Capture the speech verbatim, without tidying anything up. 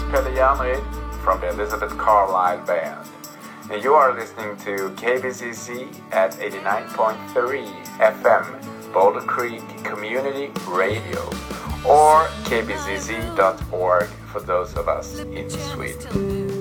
Pelle Janrid from the Elizabeth Carlisle Band. And you are listening to K B C C at eighty-nine point three F M, Boulder Creek Community Radio, or k b c c dot org for those of us in Sweden.